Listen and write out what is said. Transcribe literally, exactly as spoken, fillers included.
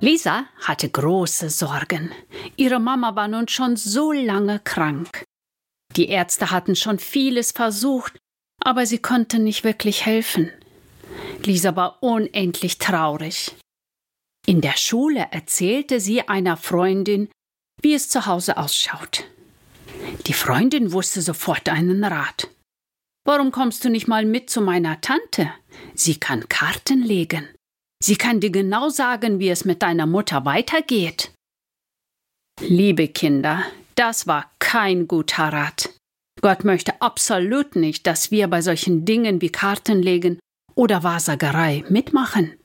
Lisa hatte große Sorgen. Ihre Mama war nun schon so lange krank. Die Ärzte hatten schon vieles versucht, aber sie konnten nicht wirklich helfen. Lisa war unendlich traurig. In der Schule erzählte sie einer Freundin, wie es zu Hause ausschaut. Die Freundin wusste sofort einen Rat. »Warum kommst du nicht mal mit zu meiner Tante? Sie kann Karten legen. Sie kann dir genau sagen, wie es mit deiner Mutter weitergeht.« Liebe Kinder, das war kein guter Rat. Gott möchte absolut nicht, dass wir bei solchen Dingen wie Kartenlegen oder Wahrsagerei mitmachen.